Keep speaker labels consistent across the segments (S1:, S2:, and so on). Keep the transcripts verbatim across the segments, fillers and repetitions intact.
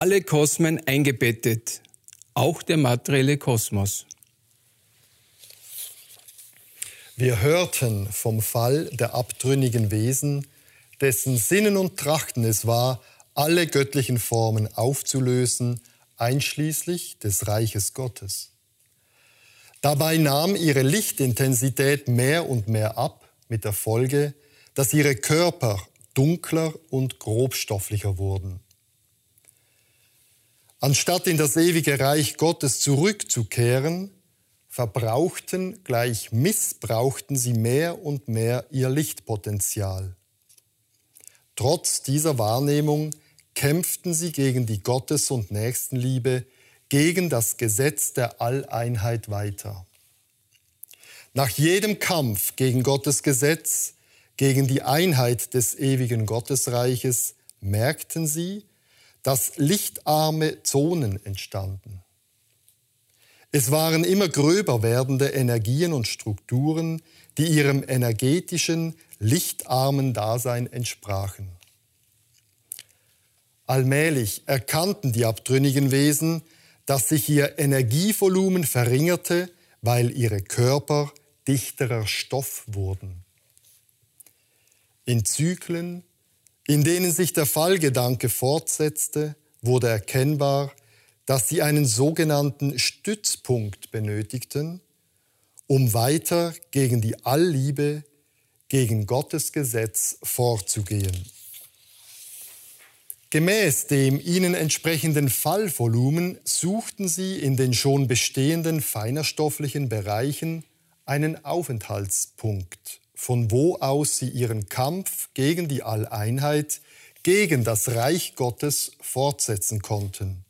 S1: alle Kosmen eingebettet, auch der materielle Kosmos.
S2: Wir hörten vom Fall der abtrünnigen Wesen, dessen Sinnen und Trachten es war, alle göttlichen Formen aufzulösen, einschließlich des Reiches Gottes. Dabei nahm ihre Lichtintensität mehr und mehr ab, mit der Folge, dass ihre Körper dunkler und grobstofflicher wurden. Anstatt in das ewige Reich Gottes zurückzukehren, verbrauchten, gleich missbrauchten sie mehr und mehr ihr Lichtpotenzial. Trotz dieser Wahrnehmung kämpften sie gegen die Gottes- und Nächstenliebe, gegen das Gesetz der Alleinheit weiter. Nach jedem Kampf gegen Gottes Gesetz, gegen die Einheit des ewigen Gottesreiches, merkten sie, dass lichtarme Zonen entstanden. Es waren immer gröber werdende Energien und Strukturen, die ihrem energetischen, lichtarmen Dasein entsprachen. Allmählich erkannten die abtrünnigen Wesen, dass sich ihr Energievolumen verringerte, weil ihre Körper dichterer Stoff wurden. In Zyklen, in denen sich der Fallgedanke fortsetzte, wurde erkennbar, dass sie einen sogenannten Stützpunkt benötigten, um weiter gegen die Allliebe, gegen Gottes Gesetz vorzugehen. Gemäß dem ihnen entsprechenden Fallvolumen suchten sie in den schon bestehenden feinerstofflichen Bereichen einen Aufenthaltspunkt, von wo aus sie ihren Kampf gegen die Alleinheit, gegen das Reich Gottes fortsetzen konnten.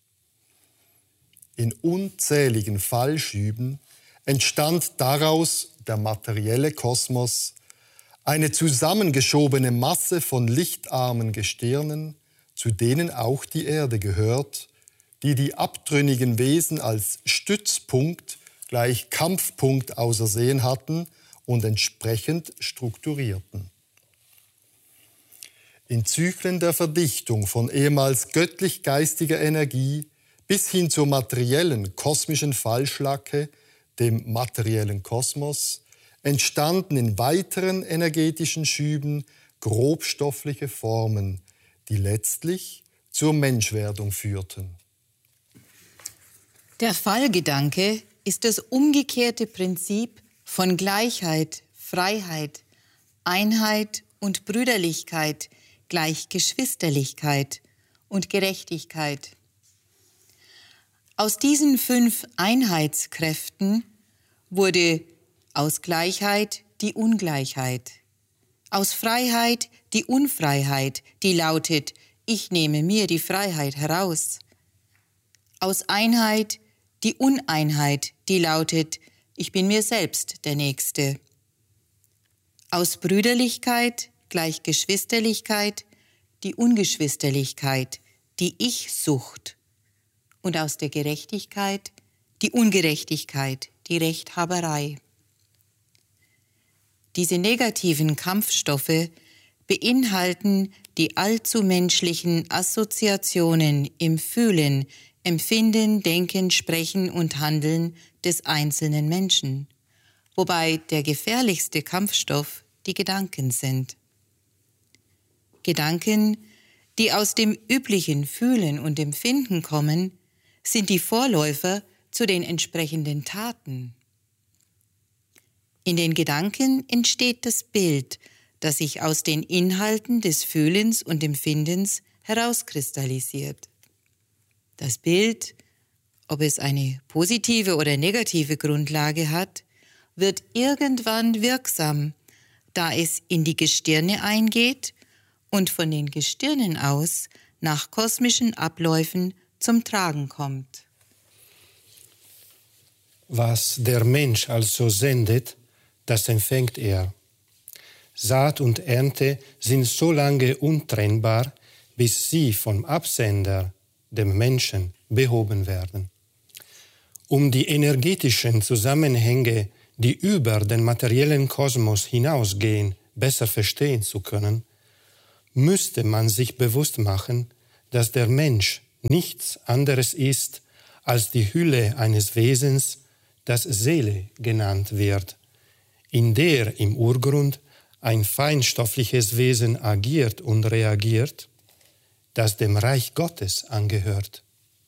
S2: In unzähligen Fallschüben entstand daraus der materielle Kosmos, eine zusammengeschobene Masse von lichtarmen Gestirnen, zu denen auch die Erde gehört, die die abtrünnigen Wesen als Stützpunkt gleich Kampfpunkt ausersehen hatten und entsprechend strukturierten. In Zyklen der Verdichtung von ehemals göttlich-geistiger Energie bis hin zur materiellen kosmischen Fallschlacke, dem materiellen Kosmos, entstanden in weiteren energetischen Schüben grobstoffliche Formen, die letztlich zur Menschwerdung führten.
S3: Der Fallgedanke ist das umgekehrte Prinzip von Gleichheit, Freiheit, Einheit und Brüderlichkeit gleich Geschwisterlichkeit und Gerechtigkeit. Aus diesen fünf Einheitskräften wurde aus Gleichheit die Ungleichheit, aus Freiheit die Unfreiheit, die lautet, ich nehme mir die Freiheit heraus, aus Einheit die Uneinheit, die lautet, ich bin mir selbst der Nächste, aus Brüderlichkeit gleich Geschwisterlichkeit die Ungeschwisterlichkeit, die Ich-Sucht, und aus der Gerechtigkeit die Ungerechtigkeit, die Rechthaberei. Diese negativen Kampfstoffe beinhalten die allzu menschlichen Assoziationen im Fühlen, Empfinden, Denken, Sprechen und Handeln des einzelnen Menschen, wobei der gefährlichste Kampfstoff die Gedanken sind. Gedanken, die aus dem üblichen Fühlen und Empfinden kommen, sind die Vorläufer zu den entsprechenden Taten. In den Gedanken entsteht das Bild, das sich aus den Inhalten des Fühlens und Empfindens herauskristallisiert. Das Bild, ob es eine positive oder negative Grundlage hat, wird irgendwann wirksam, da es in die Gestirne eingeht und von den Gestirnen aus nach kosmischen Abläufen zum Tragen kommt.
S4: Was der Mensch also sendet, das empfängt er. Saat und Ernte sind so lange untrennbar, bis sie vom Absender, dem Menschen, behoben werden. Um die energetischen Zusammenhänge, die über den materiellen Kosmos hinausgehen, besser verstehen zu können, müsste man sich bewusst machen, dass der Mensch nichts anderes ist als die Hülle eines Wesens, das Seele genannt wird, in der im Urgrund ein feinstoffliches Wesen agiert und reagiert, das dem Reich Gottes angehört.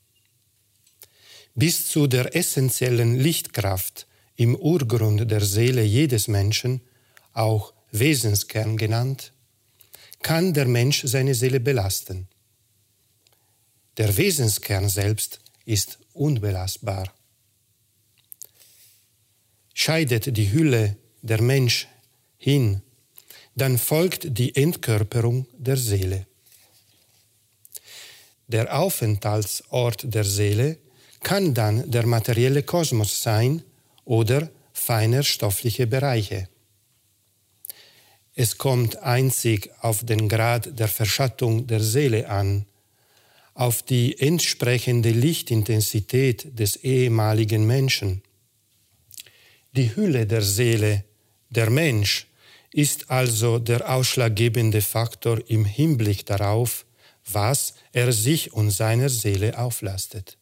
S4: Bis zu der essentiellen Lichtkraft im Urgrund der Seele jedes Menschen, auch Wesenskern genannt, kann der Mensch seine Seele belasten. Der Wesenskern selbst ist unbelastbar. Scheidet die Hülle der Mensch hin, dann folgt die Entkörperung der Seele. Der Aufenthaltsort der Seele kann dann der materielle Kosmos sein oder feiner stoffliche Bereiche. Es kommt einzig auf den Grad der Verschattung der Seele an, auf die entsprechende Lichtintensität des ehemaligen Menschen. Die Hülle der Seele, der Mensch, ist also der ausschlaggebende Faktor im Hinblick darauf, was er sich und seiner Seele auflastet.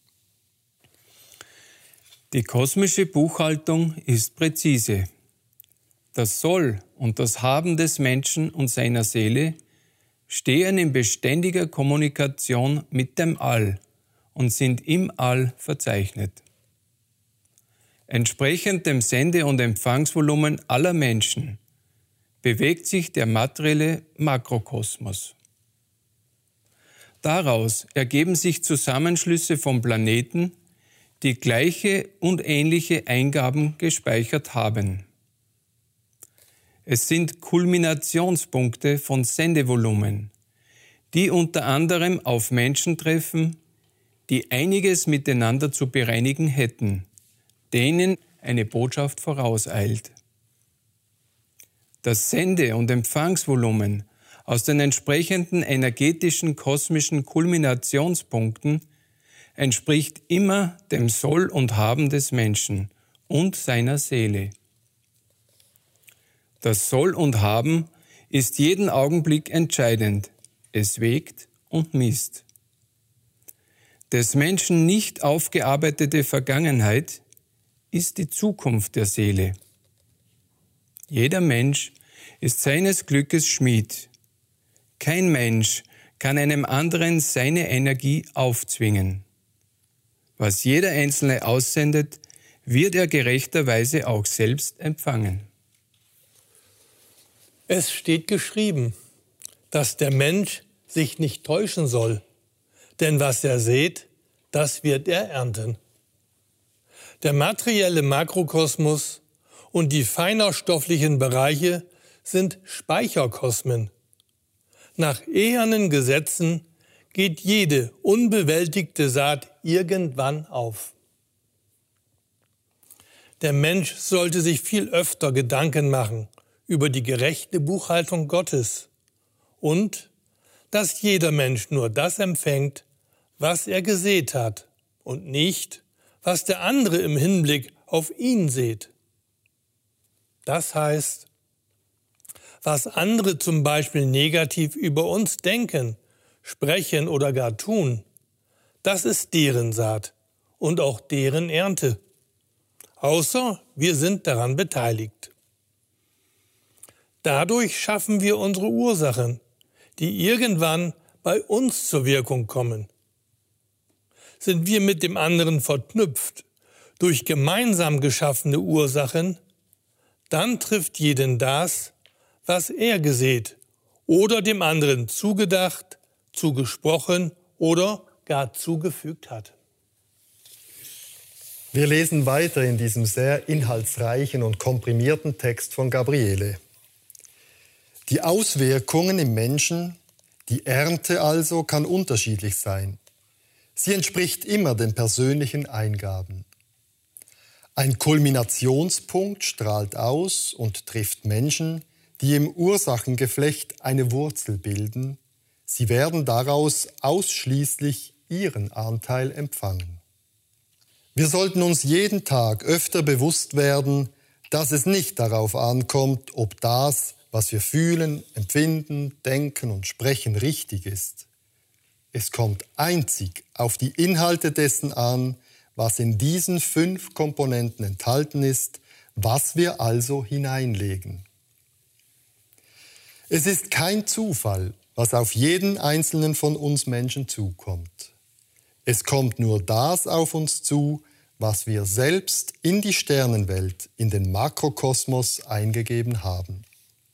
S1: Die kosmische Buchhaltung ist präzise. Das Soll und das Haben des Menschen und seiner Seele stehen in beständiger Kommunikation mit dem All und sind im All verzeichnet. Entsprechend dem Sende- und Empfangsvolumen aller Menschen bewegt sich der materielle Makrokosmos. Daraus ergeben sich Zusammenschlüsse von Planeten, die gleiche und ähnliche Eingaben gespeichert haben. Es sind Kulminationspunkte von Sendevolumen, die unter anderem auf Menschen treffen, die einiges miteinander zu bereinigen hätten, denen eine Botschaft vorauseilt. Das Sende- und Empfangsvolumen aus den entsprechenden energetischen kosmischen Kulminationspunkten entspricht immer dem Soll und Haben des Menschen und seiner Seele. Das Soll und Haben ist jeden Augenblick entscheidend. Es wägt und misst. Des Menschen nicht aufgearbeitete Vergangenheit ist die Zukunft der Seele. Jeder Mensch ist seines Glückes Schmied. Kein Mensch kann einem anderen seine Energie aufzwingen. Was jeder Einzelne aussendet, wird er gerechterweise auch selbst empfangen.
S5: Es steht geschrieben, dass der Mensch sich nicht täuschen soll, denn was er sät, das wird er ernten. Der materielle Makrokosmos und die feinerstofflichen Bereiche sind Speicherkosmen. Nach ehernen Gesetzen geht jede unbewältigte Saat irgendwann auf. Der Mensch sollte sich viel öfter Gedanken machen über die gerechte Buchhaltung Gottes und dass jeder Mensch nur das empfängt, was er gesät hat und nicht, was der andere im Hinblick auf ihn sät. Das heißt, was andere zum Beispiel negativ über uns denken, sprechen oder gar tun, das ist deren Saat und auch deren Ernte. Außer wir sind daran beteiligt. Dadurch schaffen wir unsere Ursachen, die irgendwann bei uns zur Wirkung kommen. Sind wir mit dem anderen verknüpft durch gemeinsam geschaffene Ursachen, dann trifft jeden das, was er gesät oder dem anderen zugedacht, zugesprochen oder gar zugefügt hat.
S2: Wir lesen weiter in diesem sehr inhaltsreichen und komprimierten Text von Gabriele. Die Auswirkungen im Menschen, die Ernte also, kann unterschiedlich sein. Sie entspricht immer den persönlichen Eingaben. Ein Kulminationspunkt strahlt aus und trifft Menschen, die im Ursachengeflecht eine Wurzel bilden. Sie werden daraus ausschließlich ihren Anteil empfangen. Wir sollten uns jeden Tag öfter bewusst werden, dass es nicht darauf ankommt, ob das, was wir fühlen, empfinden, denken und sprechen, richtig ist. Es kommt einzig auf die Inhalte dessen an, was in diesen fünf Komponenten enthalten ist, was wir also hineinlegen. Es ist kein Zufall, was auf jeden einzelnen von uns Menschen zukommt. Es kommt nur das auf uns zu, was wir selbst in die Sternenwelt, in den Makrokosmos eingegeben haben.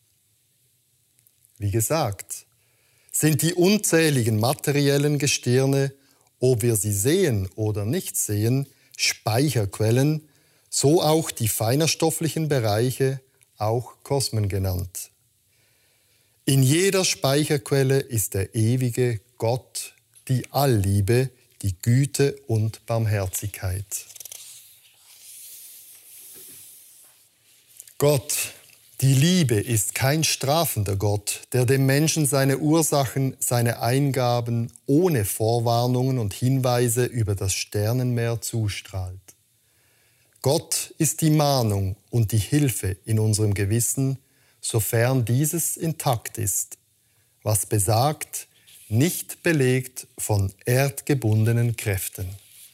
S2: Wie gesagt, sind die unzähligen materiellen Gestirne, ob wir sie sehen oder nicht sehen, Speicherquellen, so auch die feinerstofflichen Bereiche, auch Kosmen genannt. In jeder Speicherquelle ist der ewige Gott, die Allliebe, die Güte und Barmherzigkeit. Gott, die Liebe, ist kein strafender Gott, der dem Menschen seine Ursachen, seine Eingaben ohne Vorwarnungen und Hinweise über das Sternenmeer zustrahlt. Gott ist die Mahnung und die Hilfe in unserem Gewissen, sofern dieses intakt ist, was besagt, nicht belegt von erdgebundenen Kräften.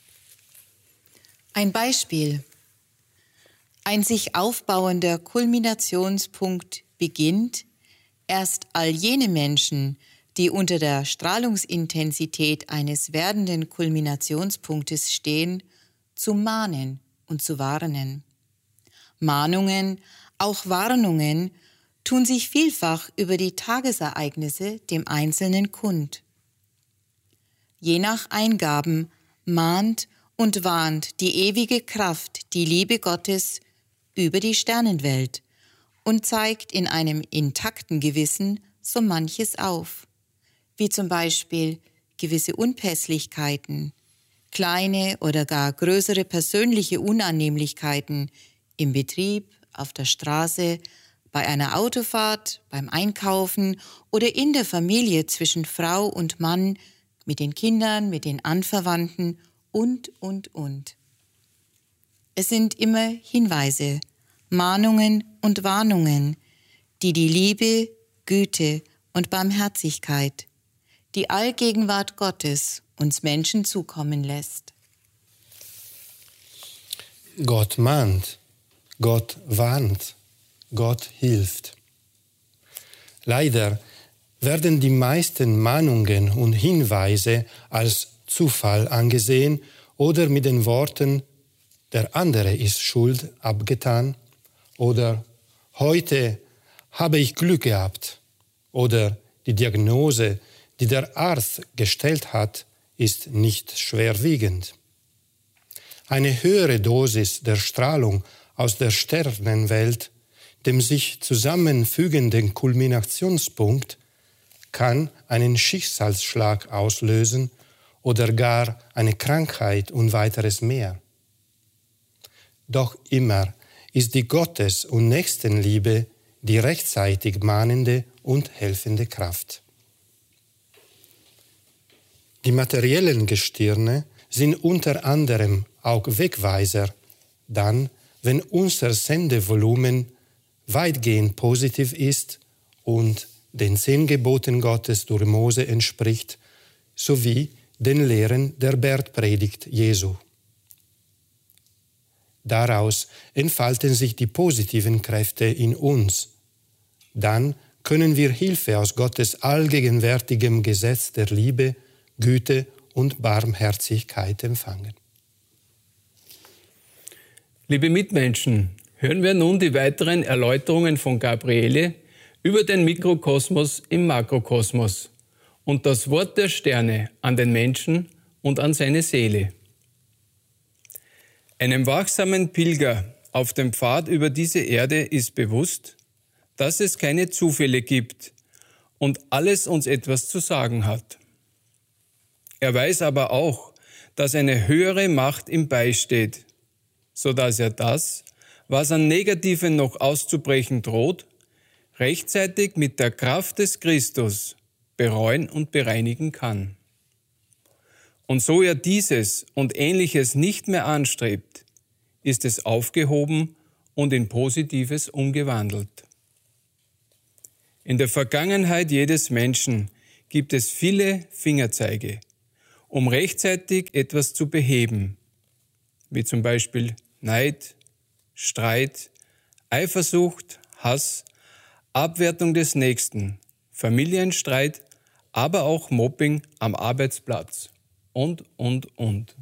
S3: Ein Beispiel. Ein sich aufbauender Kulminationspunkt beginnt, erst all jene Menschen, die unter der Strahlungsintensität eines werdenden Kulminationspunktes stehen, zu mahnen und zu warnen. Mahnungen, auch Warnungen, tun sich vielfach über die Tagesereignisse dem Einzelnen kund. Je nach Eingaben mahnt und warnt die ewige Kraft, die Liebe Gottes, über die Sternenwelt und zeigt in einem intakten Gewissen so manches auf, wie zum Beispiel gewisse Unpässlichkeiten, kleine oder gar größere persönliche Unannehmlichkeiten im Betrieb, auf der Straße, bei einer Autofahrt, beim Einkaufen oder in der Familie zwischen Frau und Mann, mit den Kindern, mit den Anverwandten und, und, und. Es sind immer Hinweise, Mahnungen und Warnungen, die die Liebe, Güte und Barmherzigkeit, die Allgegenwart Gottes uns Menschen zukommen lässt.
S4: Gott mahnt, Gott warnt, Gott hilft. Leider werden die meisten Mahnungen und Hinweise als Zufall angesehen oder mit den Worten der andere ist schuld abgetan oder heute habe ich Glück gehabt oder die Diagnose, die der Arzt gestellt hat, ist nicht schwerwiegend. Eine höhere Dosis der Strahlung aus der Sternenwelt, dem sich zusammenfügenden Kulminationspunkt, kann einen Schicksalsschlag auslösen oder gar eine Krankheit und weiteres mehr. Doch immer ist die Gottes- und Nächstenliebe die rechtzeitig mahnende und helfende Kraft. Die materiellen Gestirne sind unter anderem auch Wegweiser, dann, wenn unser Sendevolumen weitgehend positiv ist und den zehn Geboten Gottes durch Mose entspricht, sowie den Lehren der Bergpredigt Jesu. Daraus entfalten sich die positiven Kräfte in uns. Dann können wir Hilfe aus Gottes allgegenwärtigem Gesetz der Liebe, Güte und Barmherzigkeit empfangen.
S1: Liebe Mitmenschen, hören wir nun die weiteren Erläuterungen von Gabriele über den Mikrokosmos im Makrokosmos und das Wort der Sterne an den Menschen und an seine Seele. Einem wachsamen Pilger auf dem Pfad über diese Erde ist bewusst, dass es keine Zufälle gibt und alles uns etwas zu sagen hat. Er weiß aber auch, dass eine höhere Macht ihm beisteht, sodass er das, was an Negativen noch auszubrechen droht, rechtzeitig mit der Kraft des Christus bereuen und bereinigen kann. Und so er dieses und Ähnliches nicht mehr anstrebt, ist es aufgehoben und in Positives umgewandelt. In der Vergangenheit jedes Menschen gibt es viele Fingerzeige, um rechtzeitig etwas zu beheben, wie zum Beispiel Neid, Streit, Eifersucht, Hass, Abwertung des Nächsten, Familienstreit, aber auch Mobbing am Arbeitsplatz und, und, und.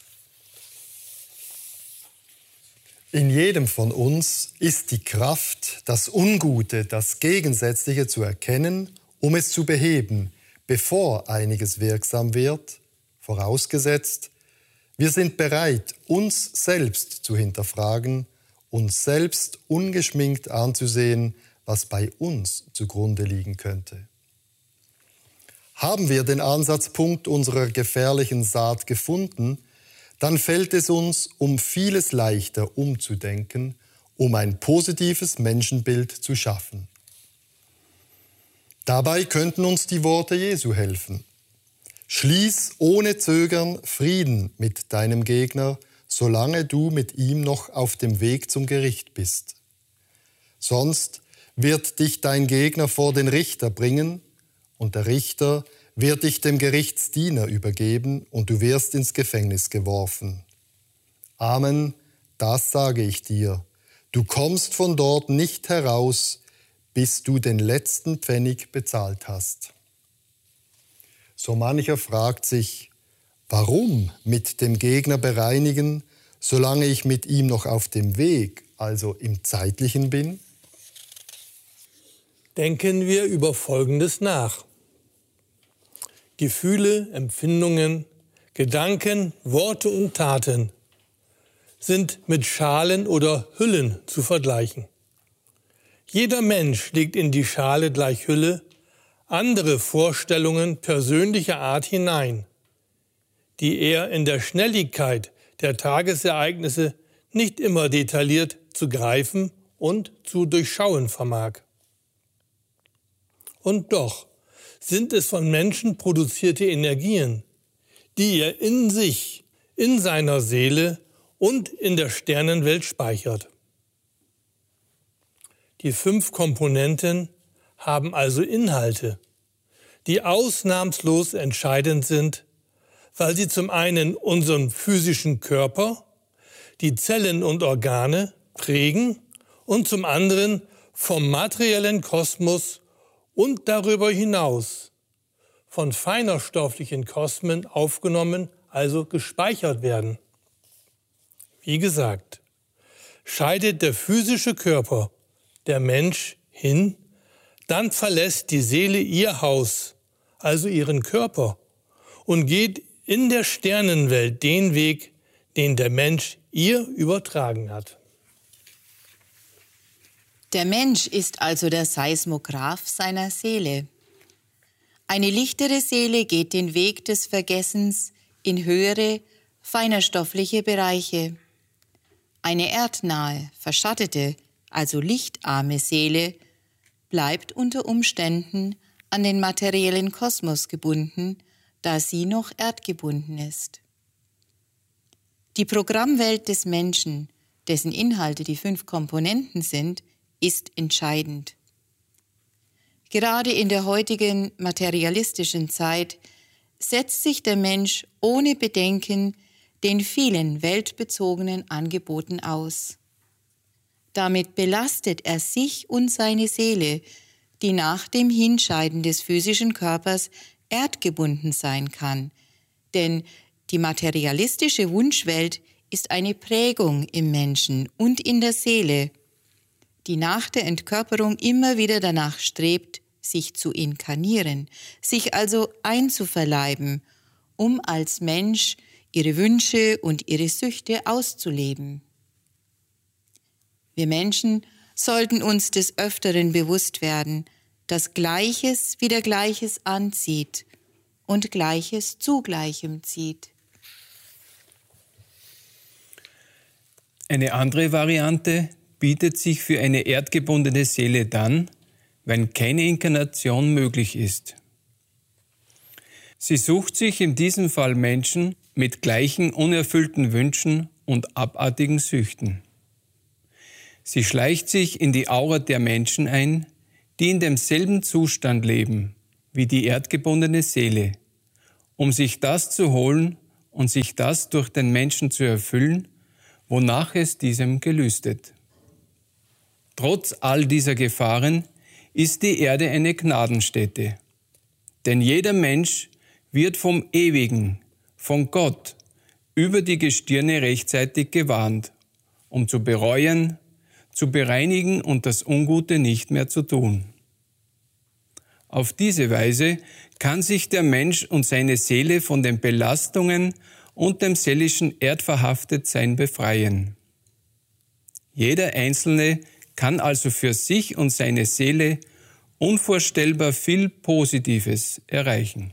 S2: In jedem von uns ist die Kraft, das Ungute, das Gegensätzliche zu erkennen, um es zu beheben, bevor einiges wirksam wird, vorausgesetzt, wir sind bereit, uns selbst zu hinterfragen, uns selbst ungeschminkt anzusehen, was bei uns zugrunde liegen könnte. Haben wir den Ansatzpunkt unserer gefährlichen Saat gefunden, dann fällt es uns um vieles leichter umzudenken, um ein positives Menschenbild zu schaffen. Dabei könnten uns die Worte Jesu helfen. Schließ ohne Zögern Frieden mit deinem Gegner, solange du mit ihm noch auf dem Weg zum Gericht bist. Sonst wird dich dein Gegner vor den Richter bringen und der Richter wird dich dem Gerichtsdiener übergeben und du wirst ins Gefängnis geworfen. Amen, das sage ich dir. Du kommst von dort nicht heraus, bis du den letzten Pfennig bezahlt hast. So mancher fragt sich, warum mit dem Gegner bereinigen, solange ich mit ihm noch auf dem Weg, also im Zeitlichen bin?
S5: Denken wir über Folgendes nach. Gefühle, Empfindungen, Gedanken, Worte und Taten sind mit Schalen oder Hüllen zu vergleichen. Jeder Mensch legt in die Schale gleich Hülle andere Vorstellungen persönlicher Art hinein, die er in der Schnelligkeit der Tagesereignisse nicht immer detailliert zu greifen und zu durchschauen vermag. Und doch sind es von Menschen produzierte Energien, die er in sich, in seiner Seele und in der Sternenwelt speichert. Die fünf Komponenten haben also Inhalte, die ausnahmslos entscheidend sind, weil sie zum einen unseren physischen Körper, die Zellen und Organe prägen und zum anderen vom materiellen Kosmos und darüber hinaus von feinerstofflichen Kosmen aufgenommen, also gespeichert werden. Wie gesagt, scheidet der physische Körper, der Mensch, hin, dann verlässt die Seele ihr Haus, also ihren Körper, und geht in der Sternenwelt den Weg, den der Mensch ihr übertragen hat.
S3: Der Mensch ist also der Seismograph seiner Seele. Eine lichtere Seele geht den Weg des Vergessens in höhere, feinerstoffliche Bereiche. Eine erdnahe, verschattete, also lichtarme Seele bleibt unter Umständen an den materiellen Kosmos gebunden, da sie noch erdgebunden ist. Die Programmwelt des Menschen, dessen Inhalte die fünf Komponenten sind, ist entscheidend. Gerade in der heutigen materialistischen Zeit setzt sich der Mensch ohne Bedenken den vielen weltbezogenen Angeboten aus. Damit belastet er sich und seine Seele, die nach dem Hinscheiden des physischen Körpers erdgebunden sein kann. Denn die materialistische Wunschwelt ist eine Prägung im Menschen und in der Seele, die nach der Entkörperung immer wieder danach strebt, sich zu inkarnieren, sich also einzuverleiben, um als Mensch ihre Wünsche und ihre Süchte auszuleben. Wir Menschen sollten uns des Öfteren bewusst werden, dass Gleiches wieder Gleiches anzieht und Gleiches zu Gleichem zieht.
S1: Eine andere Variante bietet sich für eine erdgebundene Seele dann, wenn keine Inkarnation möglich ist. Sie sucht sich in diesem Fall Menschen mit gleichen unerfüllten Wünschen und abartigen Süchten. Sie schleicht sich in die Aura der Menschen ein, die in demselben Zustand leben, wie die erdgebundene Seele, um sich das zu holen und sich das durch den Menschen zu erfüllen, wonach es diesem gelüstet. Trotz all dieser Gefahren ist die Erde eine Gnadenstätte, denn jeder Mensch wird vom Ewigen, von Gott, über die Gestirne rechtzeitig gewarnt, um zu bereuen, zu bereinigen und das Ungute nicht mehr zu tun. Auf diese Weise kann sich der Mensch und seine Seele von den Belastungen und dem seelischen Erdverhaftetsein befreien. Jeder Einzelne kann also für sich und seine Seele unvorstellbar viel Positives erreichen.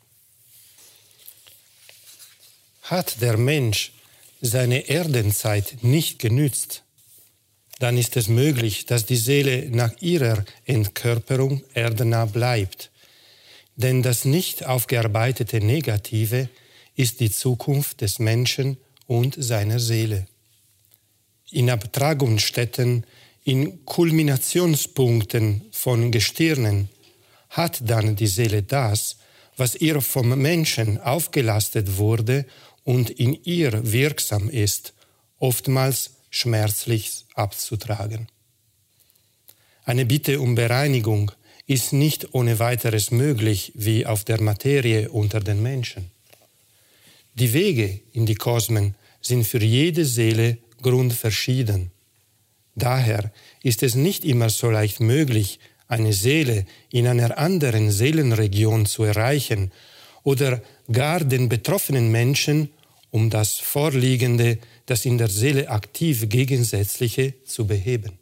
S4: Hat der Mensch seine Erdenzeit nicht genützt, dann ist es möglich, dass die Seele nach ihrer Entkörperung erdennah bleibt. Denn das nicht aufgearbeitete Negative ist die Zukunft des Menschen und seiner Seele. In Abtragungsstätten, in Kulminationspunkten von Gestirnen hat dann die Seele das, was ihr vom Menschen aufgelastet wurde und in ihr wirksam ist, oftmals schmerzlich abzutragen. Eine Bitte um Bereinigung ist nicht ohne weiteres möglich wie auf der Materie unter den Menschen. Die Wege in die Kosmen sind für jede Seele grundverschieden. Daher ist es nicht immer so leicht möglich, eine Seele in einer anderen Seelenregion zu erreichen oder gar den betroffenen Menschen um das Vorliegende, das in der Seele aktiv Gegensätzliche zu beheben.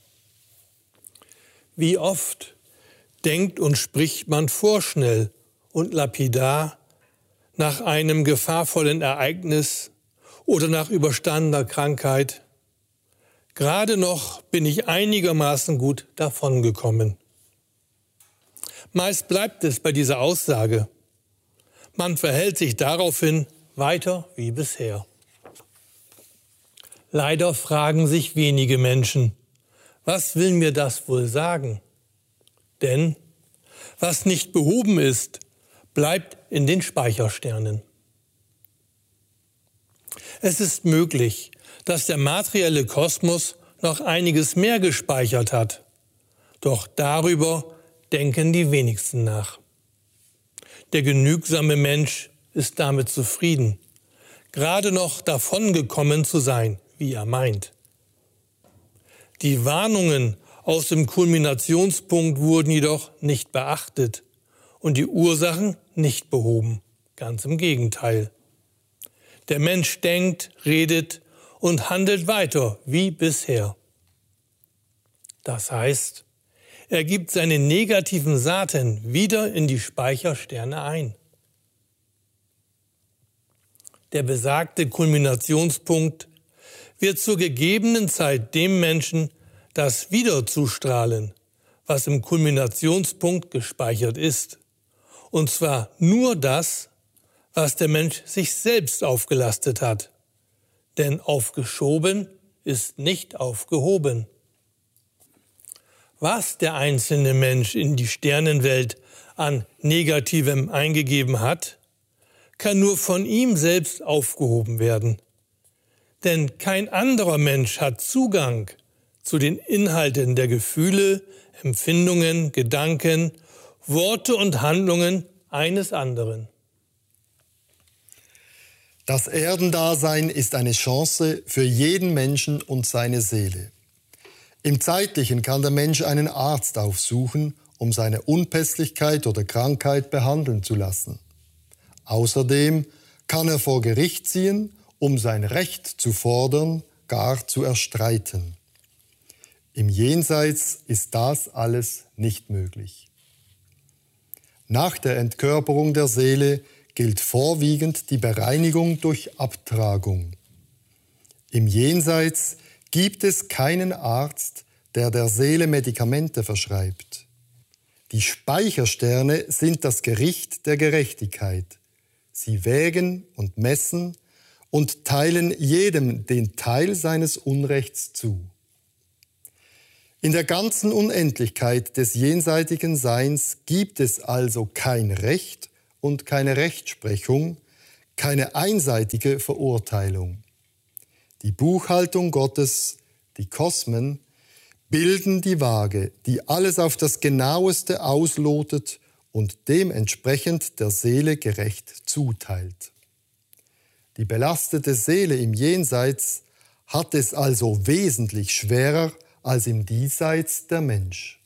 S5: Wie oft denkt und spricht man vorschnell und lapidar nach einem gefahrvollen Ereignis oder nach überstandener Krankheit. Gerade noch bin ich einigermaßen gut davongekommen. Meist bleibt es bei dieser Aussage. Man verhält sich daraufhin weiter wie bisher. Leider fragen sich wenige Menschen, was will mir das wohl sagen? Denn was nicht behoben ist, bleibt in den Speichersternen. Es ist möglich, dass der materielle Kosmos noch einiges mehr gespeichert hat. Doch darüber denken die wenigsten nach. Der genügsame Mensch ist damit zufrieden, gerade noch davongekommen zu sein, wie er meint. Die Warnungen aus dem Kulminationspunkt wurden jedoch nicht beachtet und die Ursachen nicht behoben, ganz im Gegenteil. Der Mensch denkt, redet und handelt weiter wie bisher. Das heißt, er gibt seine negativen Saaten wieder in die Speichersterne ein. Der besagte Kulminationspunkt wird zur gegebenen Zeit dem Menschen das wieder zustrahlen, was im Kulminationspunkt gespeichert ist. Und zwar nur das, was der Mensch sich selbst aufgelastet hat. Denn aufgeschoben ist nicht aufgehoben. Was der einzelne Mensch in die Sternenwelt an Negativem eingegeben hat, kann nur von ihm selbst aufgehoben werden. Denn kein anderer Mensch hat Zugang zu den Inhalten der Gefühle, Empfindungen, Gedanken, Worte und Handlungen eines anderen.
S2: Das Erdendasein ist eine Chance für jeden Menschen und seine Seele. Im Zeitlichen kann der Mensch einen Arzt aufsuchen, um seine Unpässlichkeit oder Krankheit behandeln zu lassen. Außerdem kann er vor Gericht ziehen, um sein Recht zu fordern, gar zu erstreiten. Im Jenseits ist das alles nicht möglich. Nach der Entkörperung der Seele gilt vorwiegend die Bereinigung durch Abtragung. Im Jenseits gibt es keinen Arzt, der der Seele Medikamente verschreibt. Die Speichersterne sind das Gericht der Gerechtigkeit. Sie wägen und messen und teilen jedem den Teil seines Unrechts zu. In der ganzen Unendlichkeit des jenseitigen Seins gibt es also kein Recht und keine Rechtsprechung, keine einseitige Verurteilung. Die Buchhaltung Gottes, die Kosmen, bilden die Waage, die alles auf das Genaueste auslotet und dementsprechend der Seele gerecht zuteilt. Die belastete Seele im Jenseits hat es also wesentlich schwerer als im Diesseits der Mensch.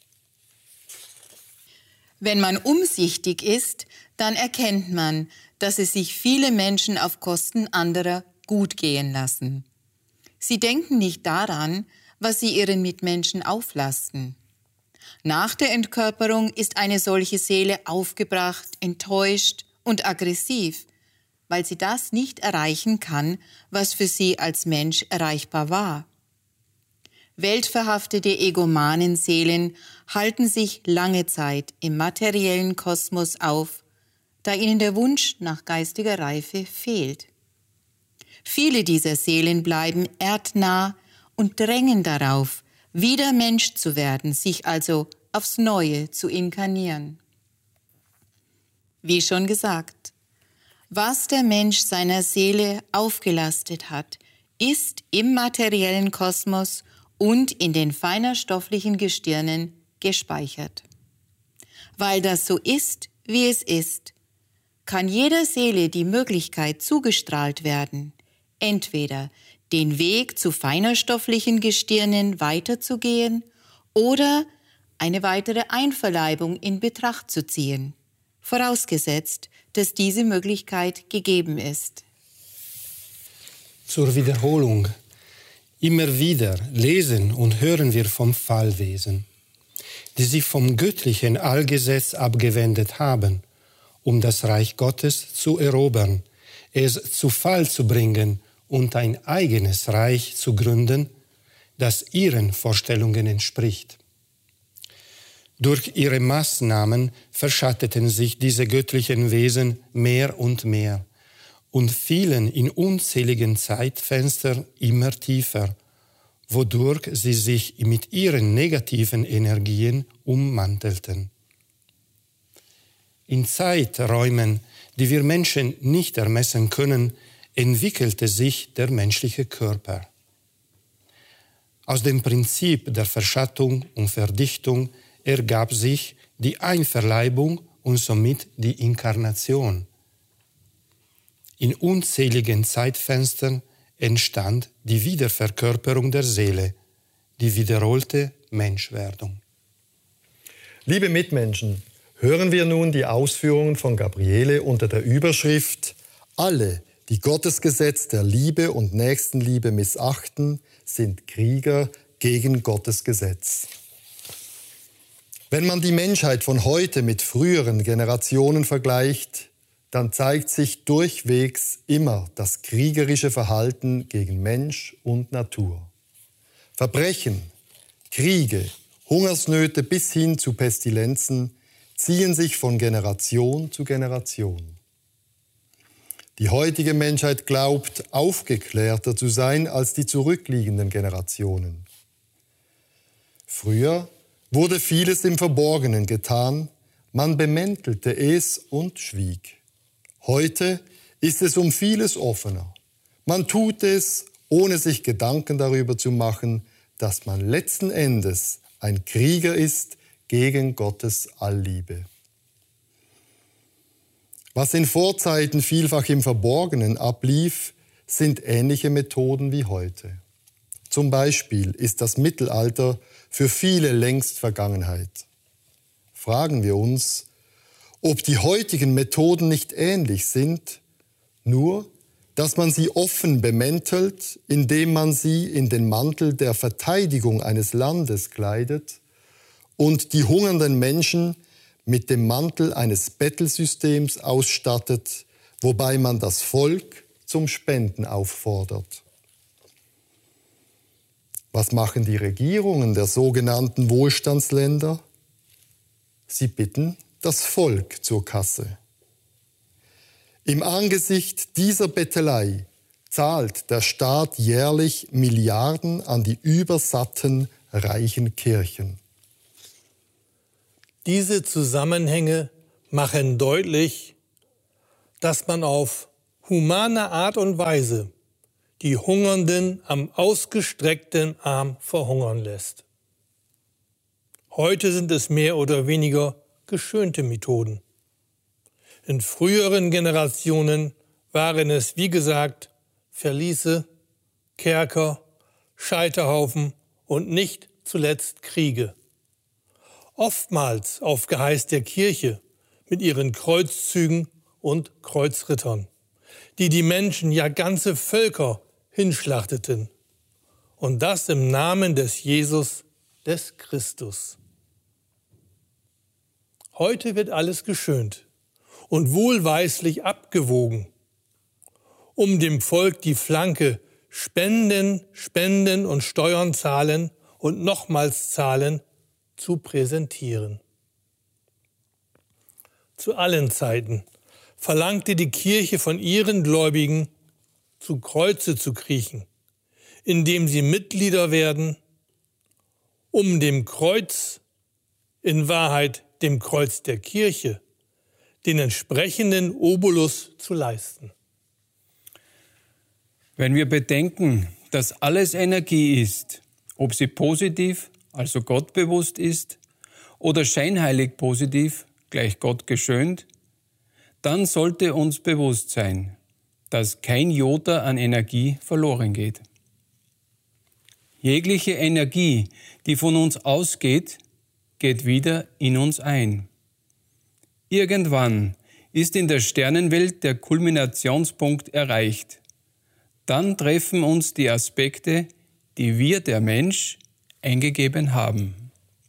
S3: Wenn man umsichtig ist, dann erkennt man, dass es sich viele Menschen auf Kosten anderer gut gehen lassen. Sie denken nicht daran, was sie ihren Mitmenschen auflasten. Nach der Entkörperung ist eine solche Seele aufgebracht, enttäuscht und aggressiv, weil sie das nicht erreichen kann, was für sie als Mensch erreichbar war. Weltverhaftete Egomanenseelen halten sich lange Zeit im materiellen Kosmos auf, da ihnen der Wunsch nach geistiger Reife fehlt. Viele dieser Seelen bleiben erdnah und drängen darauf, wieder Mensch zu werden, sich also aufs Neue zu inkarnieren. Wie schon gesagt, was der Mensch seiner Seele aufgelastet hat, ist im materiellen Kosmos und in den feinerstofflichen Gestirnen gespeichert. Weil das so ist, wie es ist, kann jeder Seele die Möglichkeit zugestrahlt werden, entweder den Weg zu feinerstofflichen Gestirnen weiterzugehen oder eine weitere Einverleibung in Betracht zu ziehen, vorausgesetzt, dass diese Möglichkeit gegeben ist.
S4: Zur Wiederholung. Immer wieder lesen und hören wir vom Fallwesen, die sich vom göttlichen Allgesetz abgewendet haben, um das Reich Gottes zu erobern, es zu Fall zu bringen und ein eigenes Reich zu gründen, das ihren Vorstellungen entspricht. Durch ihre Maßnahmen verschatteten sich diese göttlichen Wesen mehr und mehr und fielen in unzähligen Zeitfenster immer tiefer, wodurch sie sich mit ihren negativen Energien ummantelten. In Zeiträumen, die wir Menschen nicht ermessen können, entwickelte sich der menschliche Körper. Aus dem Prinzip der Verschattung und Verdichtung ergab sich die Einverleibung und somit die Inkarnation. In unzähligen Zeitfenstern entstand die Wiederverkörperung der Seele, die wiederholte Menschwerdung.
S2: Liebe Mitmenschen, hören wir nun die Ausführungen von Gabriele unter der Überschrift Alle, die Gottes Gesetz der Liebe und Nächstenliebe missachten, sind Krieger gegen Gottes Gesetz. Wenn man die Menschheit von heute mit früheren Generationen vergleicht, dann zeigt sich durchwegs immer das kriegerische Verhalten gegen Mensch und Natur. Verbrechen, Kriege, Hungersnöte bis hin zu Pestilenzen ziehen sich von Generation zu Generation. Die heutige Menschheit glaubt, aufgeklärter zu sein als die zurückliegenden Generationen. Früher wurde vieles im Verborgenen getan, man bemäntelte es und schwieg. Heute ist es um vieles offener. Man tut es, ohne sich Gedanken darüber zu machen, dass man letzten Endes ein Krieger ist gegen Gottes Allliebe. Was in Vorzeiten vielfach im Verborgenen ablief, sind ähnliche Methoden wie heute. Zum Beispiel ist das Mittelalter für viele längst Vergangenheit. Fragen wir uns, ob die heutigen Methoden nicht ähnlich sind, nur dass man sie offen bemäntelt, indem man sie in den Mantel der Verteidigung eines Landes kleidet und die hungernden Menschen mit dem Mantel eines Bettelsystems ausstattet, wobei man das Volk zum Spenden auffordert. Was machen die Regierungen der sogenannten Wohlstandsländer? Sie bitten das Volk zur Kasse. Im Angesicht dieser Bettelei zahlt der Staat jährlich Milliarden an die übersatten reichen Kirchen.
S5: Diese Zusammenhänge machen deutlich, dass man auf humane Art und Weise die Hungernden am ausgestreckten Arm verhungern lässt. Heute sind es mehr oder weniger geschönte Methoden. In früheren Generationen waren es, wie gesagt, Verliese, Kerker, Scheiterhaufen und nicht zuletzt Kriege. Oftmals auf Geheiß der Kirche mit ihren Kreuzzügen und Kreuzrittern, die die Menschen, ja ganze Völker, hinschlachteten. Und das im Namen des Jesus, des Christus. Heute wird alles geschönt und wohlweislich abgewogen, um dem Volk die Flanke Spenden, Spenden und Steuern zahlen und nochmals zahlen zu präsentieren. Zu allen Zeiten verlangte die Kirche von ihren Gläubigen, zu Kreuze zu kriechen, indem sie Mitglieder werden, um dem Kreuz, in Wahrheit dem Kreuz der Kirche, den entsprechenden Obolus zu leisten.
S1: Wenn wir bedenken, dass alles Energie ist, ob sie positiv, also gottbewusst ist, oder scheinheilig positiv, gleich Gott geschönt, dann sollte uns bewusst sein, dass kein Jota an Energie verloren geht. Jegliche Energie, die von uns ausgeht, geht wieder in uns ein. Irgendwann ist in der Sternenwelt der Kulminationspunkt erreicht. Dann treffen uns die Aspekte, die wir, der Mensch, eingegeben haben.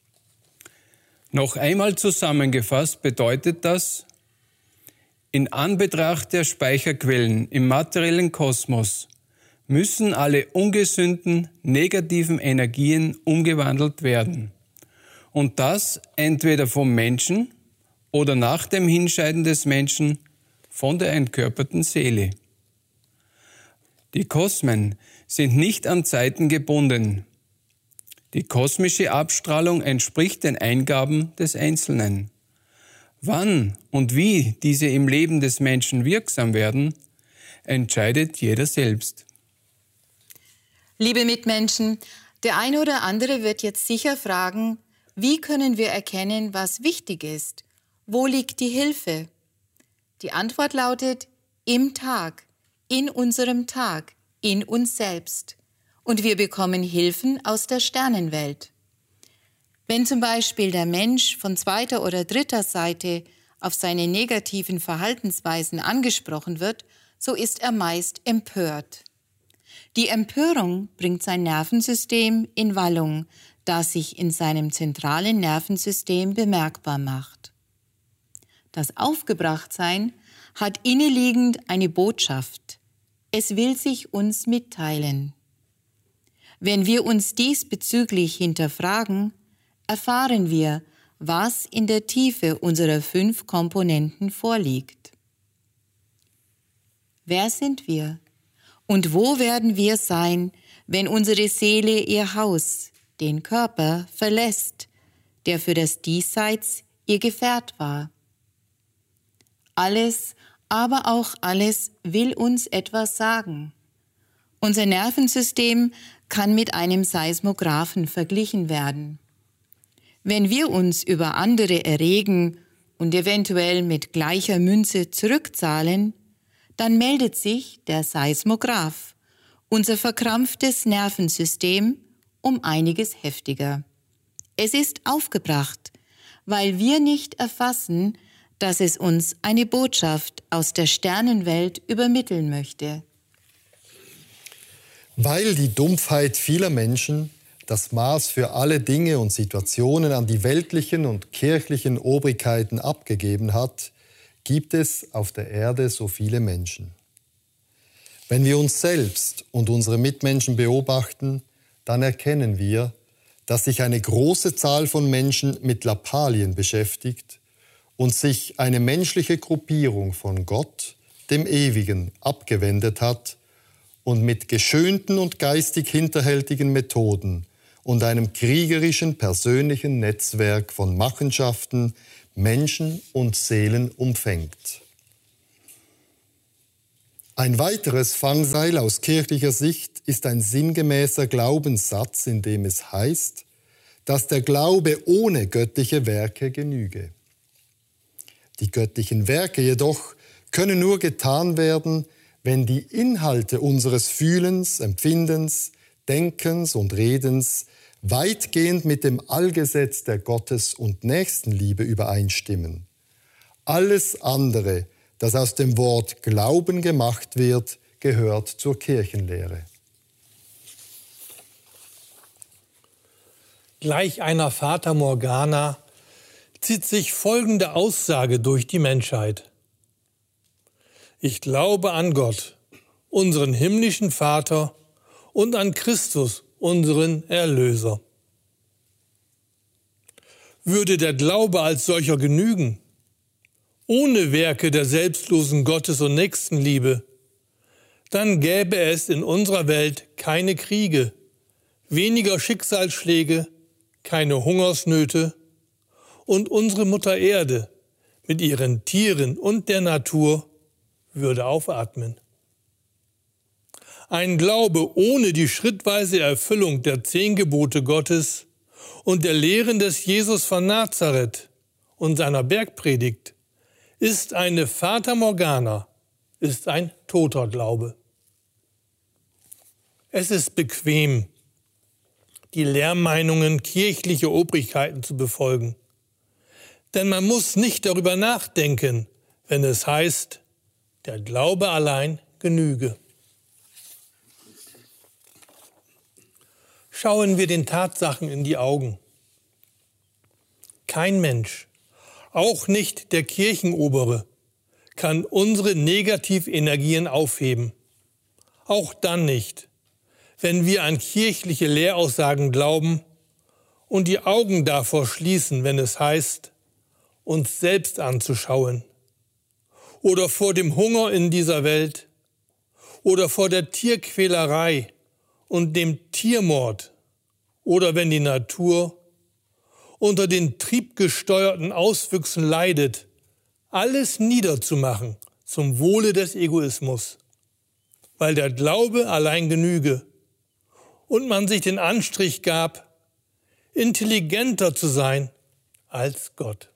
S1: Noch einmal zusammengefasst bedeutet das, in Anbetracht der Speicherquellen im materiellen Kosmos müssen alle ungesünden, negativen Energien umgewandelt werden. Und das entweder vom Menschen oder nach dem Hinscheiden des Menschen von der entkörperten Seele. Die Kosmen sind nicht an Zeiten gebunden. Die kosmische Abstrahlung entspricht den Eingaben des Einzelnen. Wann und wie diese im Leben des Menschen wirksam werden, entscheidet jeder selbst.
S3: Liebe Mitmenschen, der eine oder andere wird jetzt sicher fragen, wie können wir erkennen, was wichtig ist? Wo liegt die Hilfe? Die Antwort lautet, im Tag, in unserem Tag, in uns selbst. Und wir bekommen Hilfen aus der Sternenwelt. Wenn zum Beispiel der Mensch von zweiter oder dritter Seite auf seine negativen Verhaltensweisen angesprochen wird, so ist er meist empört. Die Empörung bringt sein Nervensystem in Wallung, das sich in seinem zentralen Nervensystem bemerkbar macht. Das Aufgebrachtsein hat inneliegend eine Botschaft. Es will sich uns mitteilen. Wenn wir uns diesbezüglich hinterfragen, erfahren wir, was in der Tiefe unserer fünf Komponenten vorliegt. Wer sind wir? Und wo werden wir sein, wenn unsere Seele ihr Haus, den Körper, verlässt, der für das Diesseits ihr Gefährt war? Alles, aber auch alles will uns etwas sagen. Unser Nervensystem kann mit einem Seismographen verglichen werden. Wenn wir uns über andere erregen und eventuell mit gleicher Münze zurückzahlen, dann meldet sich der Seismograph, unser verkrampftes Nervensystem, um einiges heftiger. Es ist aufgebracht, weil wir nicht erfassen, dass es uns eine Botschaft aus der Sternenwelt übermitteln möchte.
S2: Weil die Dumpfheit vieler Menschen das Maß für alle Dinge und Situationen an die weltlichen und kirchlichen Obrigkeiten abgegeben hat, gibt es auf der Erde so viele Menschen. Wenn wir uns selbst und unsere Mitmenschen beobachten, dann erkennen wir, dass sich eine große Zahl von Menschen mit Lappalien beschäftigt und sich eine menschliche Gruppierung von Gott, dem Ewigen, abgewendet hat und mit geschönten und geistig hinterhältigen Methoden und einem kriegerischen persönlichen Netzwerk von Machenschaften Menschen und Seelen umfängt. Ein weiteres Fangseil aus kirchlicher Sicht ist ein sinngemäßer Glaubenssatz, in dem es heißt, dass der Glaube ohne göttliche Werke genüge. Die göttlichen Werke jedoch können nur getan werden, wenn die Inhalte unseres Fühlens, Empfindens, Denkens und Redens weitgehend mit dem Allgesetz der Gottes- und Nächstenliebe übereinstimmen. Alles andere, das aus dem Wort Glauben gemacht wird, gehört zur Kirchenlehre.
S5: Gleich einer Fata Morgana zieht sich folgende Aussage durch die Menschheit. Ich glaube an Gott, unseren himmlischen Vater, und an Christus, unseren Erlöser. Würde der Glaube als solcher genügen, ohne Werke der selbstlosen Gottes- und Nächstenliebe, dann gäbe es in unserer Welt keine Kriege, weniger Schicksalsschläge, keine Hungersnöte und unsere Mutter Erde mit ihren Tieren und der Natur würde aufatmen. Ein Glaube ohne die schrittweise Erfüllung der zehn Gebote Gottes und der Lehren des Jesus von Nazareth und seiner Bergpredigt ist eine Fata Morgana, ist ein toter Glaube. Es ist bequem, die Lehrmeinungen kirchlicher Obrigkeiten zu befolgen. Denn man muss nicht darüber nachdenken, wenn es heißt, der Glaube allein genüge. Schauen wir den Tatsachen in die Augen. Kein Mensch, auch nicht der Kirchenobere, kann unsere Negativenergien aufheben. Auch dann nicht, wenn wir an kirchliche Lehraussagen glauben und die Augen davor schließen, wenn es heißt, uns selbst anzuschauen oder vor dem Hunger in dieser Welt oder vor der Tierquälerei und dem Tiermord oder wenn die Natur unter den triebgesteuerten Auswüchsen leidet, alles niederzumachen zum Wohle des Egoismus, weil der Glaube allein genüge und man sich den Anstrich gab, intelligenter zu sein als Gott.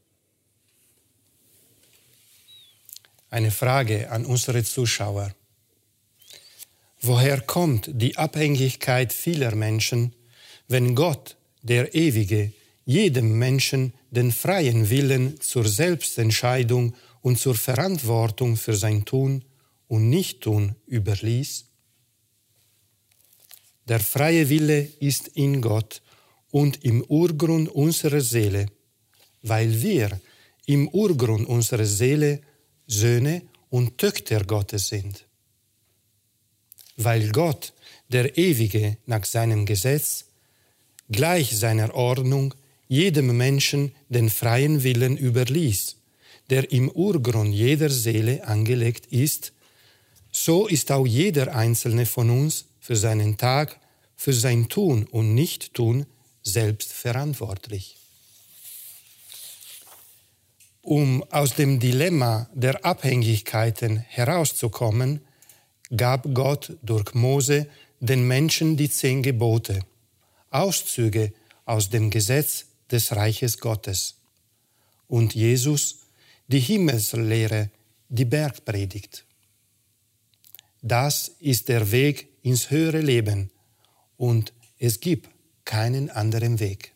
S4: Eine Frage an unsere Zuschauer. Woher kommt die Abhängigkeit vieler Menschen, wenn Gott, der Ewige, jedem Menschen den freien Willen zur Selbstentscheidung und zur Verantwortung für sein Tun und Nichttun überließ? Der freie Wille ist in Gott und im Urgrund unserer Seele, weil wir im Urgrund unserer Seele Söhne und Töchter Gottes sind. Weil Gott, der Ewige, nach seinem Gesetz, gleich seiner Ordnung, jedem Menschen den freien Willen überließ, der im Urgrund jeder Seele angelegt ist, so ist auch jeder einzelne von uns für seinen Tag, für sein Tun und Nichttun selbst verantwortlich. Um aus dem Dilemma der Abhängigkeiten herauszukommen, gab Gott durch Mose den Menschen die zehn Gebote, Auszüge aus dem Gesetz des Reiches Gottes, und Jesus die Himmelslehre, die Bergpredigt. Das ist der Weg ins höhere Leben und es gibt keinen anderen Weg.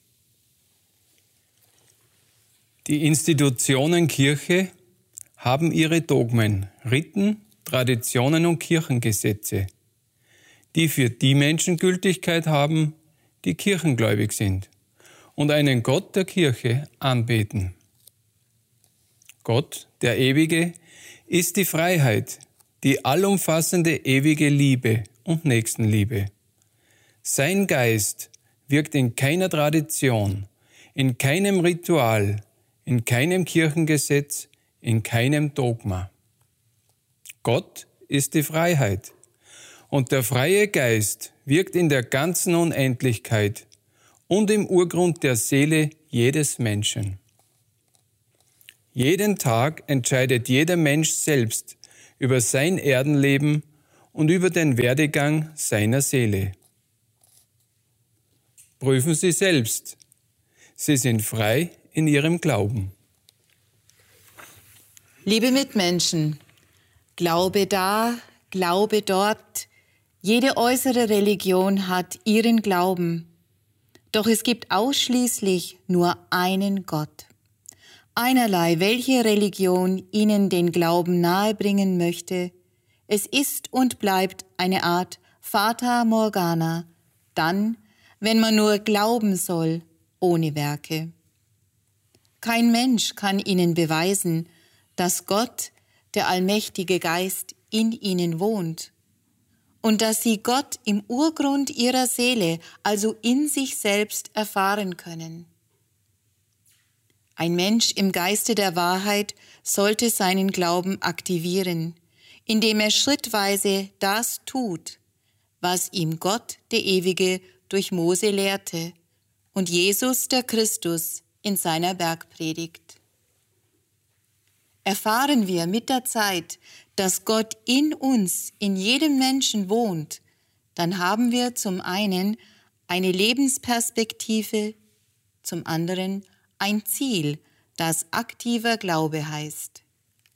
S1: Die Institutionen Kirche haben ihre Dogmen, Riten, Traditionen und Kirchengesetze, die für die Menschen Gültigkeit haben, die kirchengläubig sind und einen Gott der Kirche anbeten. Gott, der Ewige, ist die Freiheit, die allumfassende ewige Liebe und Nächstenliebe. Sein Geist wirkt in keiner Tradition, in keinem Ritual, in keinem Kirchengesetz, in keinem Dogma. Gott ist die Freiheit und der freie Geist wirkt in der ganzen Unendlichkeit und im Urgrund der Seele jedes Menschen. Jeden Tag entscheidet jeder Mensch selbst über sein Erdenleben und über den Werdegang seiner Seele. Prüfen Sie selbst. Sie sind frei in Ihrem Glauben.
S3: Liebe Mitmenschen, Glaube da, Glaube dort. Jede äußere Religion hat ihren Glauben. Doch es gibt ausschließlich nur einen Gott. Einerlei, welche Religion Ihnen den Glauben nahebringen möchte, es ist und bleibt eine Art Fata Morgana, dann, wenn man nur glauben soll, ohne Werke. Kein Mensch kann Ihnen beweisen, dass Gott, der allmächtige Geist, in Ihnen wohnt und dass Sie Gott im Urgrund Ihrer Seele, also in sich selbst, erfahren können. Ein Mensch im Geiste der Wahrheit sollte seinen Glauben aktivieren, indem er schrittweise das tut, was ihm Gott, der Ewige, durch Mose lehrte und Jesus, der Christus, in seiner Bergpredigt. Erfahren wir mit der Zeit, dass Gott in uns, in jedem Menschen wohnt, dann haben wir zum einen eine Lebensperspektive, zum anderen ein Ziel, das aktiver Glaube heißt.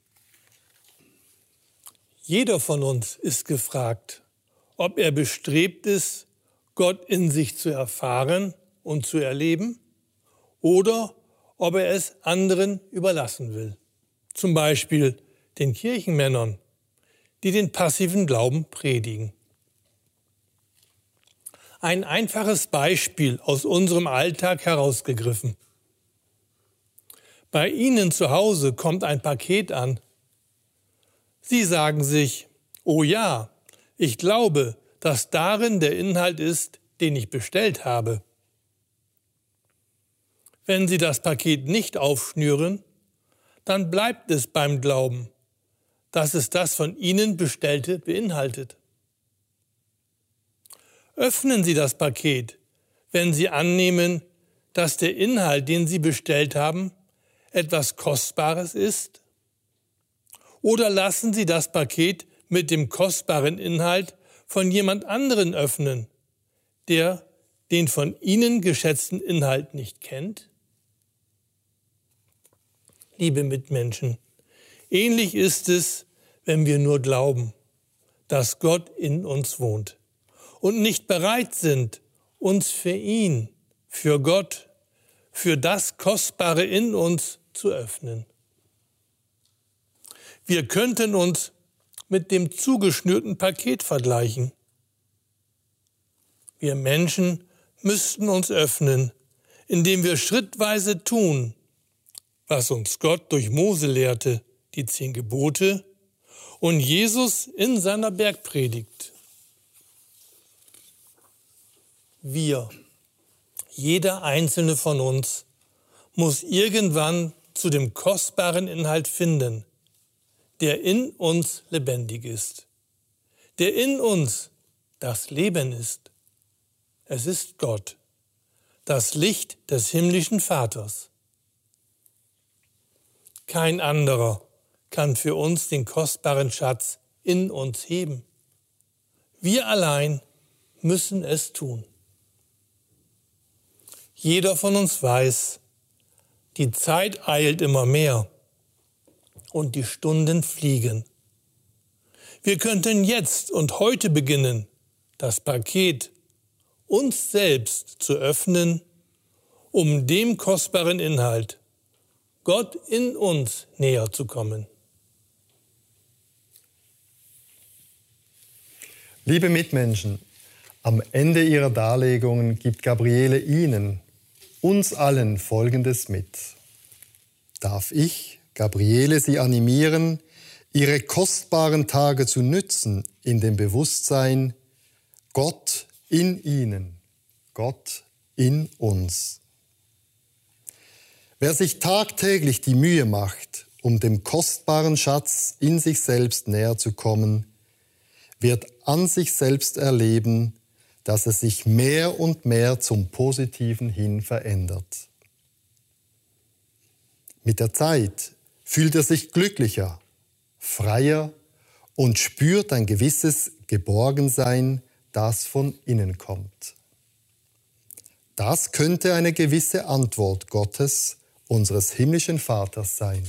S5: Jeder von uns ist gefragt, ob er bestrebt ist, Gott in sich zu erfahren und zu erleben, oder ob er es anderen überlassen will. Zum Beispiel den Kirchenmännern, die den passiven Glauben predigen. Ein einfaches Beispiel aus unserem Alltag herausgegriffen. Bei Ihnen zu Hause kommt ein Paket an. Sie sagen sich, oh ja, ich glaube, dass darin der Inhalt ist, den ich bestellt habe. Wenn Sie das Paket nicht aufschnüren, dann bleibt es beim Glauben, dass es das von Ihnen Bestellte beinhaltet. Öffnen Sie das Paket, wenn Sie annehmen, dass der Inhalt, den Sie bestellt haben, etwas Kostbares ist? Oder lassen Sie das Paket mit dem kostbaren Inhalt von jemand anderen öffnen, der den von Ihnen geschätzten Inhalt nicht kennt? Liebe Mitmenschen, ähnlich ist es, wenn wir nur glauben, dass Gott in uns wohnt und nicht bereit sind, uns für ihn, für Gott, für das Kostbare in uns zu öffnen. Wir könnten uns mit dem zugeschnürten Paket vergleichen. Wir Menschen müssten uns öffnen, indem wir schrittweise tun, was uns Gott durch Mose lehrte, die zehn Gebote, und Jesus in seiner Bergpredigt. Wir, jeder einzelne von uns, muss irgendwann zu dem kostbaren Inhalt finden, der in uns lebendig ist, der in uns das Leben ist. Es ist Gott, das Licht des himmlischen Vaters. Kein anderer kann für uns den kostbaren Schatz in uns heben. Wir allein müssen es tun. Jeder von uns weiß, die Zeit eilt immer mehr und die Stunden fliegen. Wir könnten jetzt und heute beginnen, das Paket uns selbst zu öffnen, um dem kostbaren Inhalt, Gott in uns, näher zu kommen.
S2: Liebe Mitmenschen, am Ende ihrer Darlegungen gibt Gabriele Ihnen, uns allen Folgendes mit. Darf ich, Gabriele, Sie animieren, Ihre kostbaren Tage zu nützen in dem Bewusstsein, Gott in Ihnen, Gott in uns. Wer sich tagtäglich die Mühe macht, um dem kostbaren Schatz in sich selbst näher zu kommen, wird an sich selbst erleben, dass es sich mehr und mehr zum Positiven hin verändert. Mit der Zeit fühlt er sich glücklicher, freier und spürt ein gewisses Geborgensein, das von innen kommt. Das könnte eine gewisse Antwort Gottes, unseres himmlischen Vaters, sein.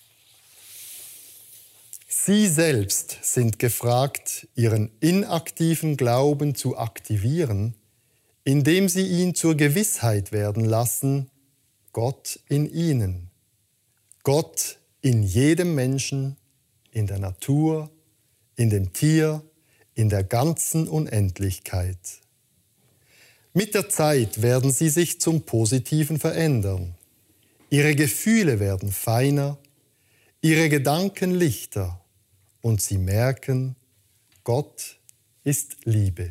S2: Sie selbst sind gefragt, ihren inaktiven Glauben zu aktivieren, indem sie ihn zur Gewissheit werden lassen, Gott in ihnen, Gott in jedem Menschen, in der Natur, in dem Tier, in der ganzen Unendlichkeit. Mit der Zeit werden sie sich zum Positiven verändern. Ihre Gefühle werden feiner, ihre Gedanken lichter und sie merken, Gott ist Liebe.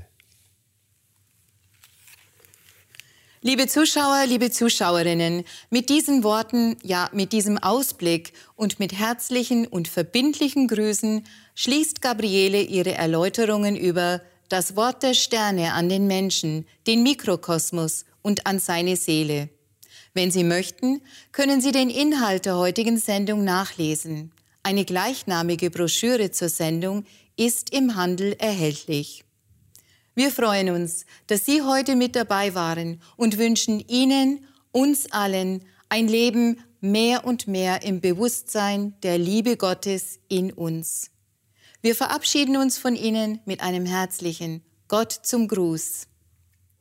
S3: Liebe Zuschauer, liebe Zuschauerinnen, mit diesen Worten, ja mit diesem Ausblick und mit herzlichen und verbindlichen Grüßen schließt Gabriele ihre Erläuterungen über das Wort der Sterne an den Menschen, den Mikrokosmos und an seine Seele. Wenn Sie möchten, können Sie den Inhalt der heutigen Sendung nachlesen. Eine gleichnamige Broschüre zur Sendung ist im Handel erhältlich. Wir freuen uns, dass Sie heute mit dabei waren und wünschen Ihnen, uns allen, ein Leben mehr und mehr im Bewusstsein der Liebe Gottes in uns. Wir verabschieden uns von Ihnen mit einem herzlichen Gott zum Gruß.